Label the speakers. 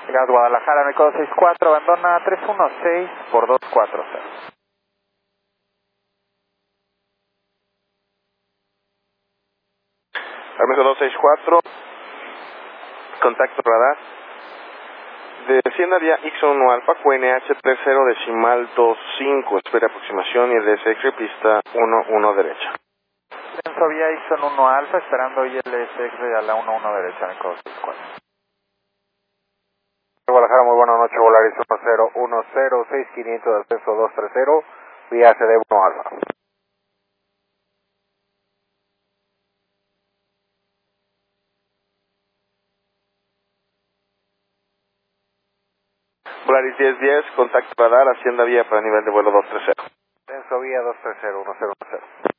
Speaker 1: Gas Guadalajara, México 64, abandona 316 por 240.
Speaker 2: México 264, contacto radar. Descienda vía X1 Alfa, QNH 30 decimal 25, espera aproximación y RSX pista 11 derecha.
Speaker 1: Descenso vía Ixon 1 Alfa, esperando ILSX a la 11 derecha, México 64.
Speaker 3: Guadalajara, muy buena noche, Volaris 10106500, ascenso 230, vía CD 1 Alfa.
Speaker 2: Volaris 1010, contacto radar, hacienda vía para nivel de vuelo 230.
Speaker 3: Ascenso vía 230, 1010.